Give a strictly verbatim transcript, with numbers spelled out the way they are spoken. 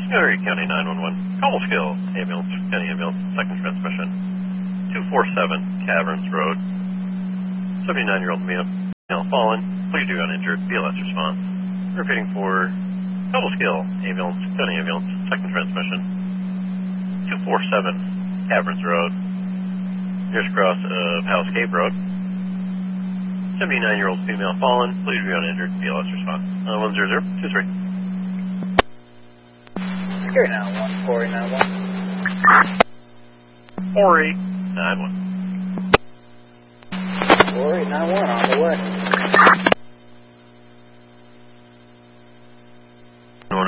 Erie County nine one one. Cobleskill Ambulance, County Ambulance, second transmission. two forty-seven Caverns Road. seventy-nine-year-old male, male fallen. Please do uninjured. B L S response. Repeating for Cobleskill Ambulance, County Ambulance, second transmission. two forty-seven Caverns Road. Nearest cross of House Cape Road. seventy-nine-year-old female fallen. Please be uninjured. B L S response. Uh, one zero zero two three. Secure nine one, Corey nine one. Corey nine one. Corey nine one on the way.